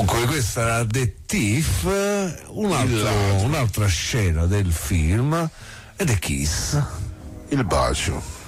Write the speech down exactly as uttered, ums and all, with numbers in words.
Dunque, questa era The Thief, un altro, un'altra scena del film ed è Kiss. Il bacio.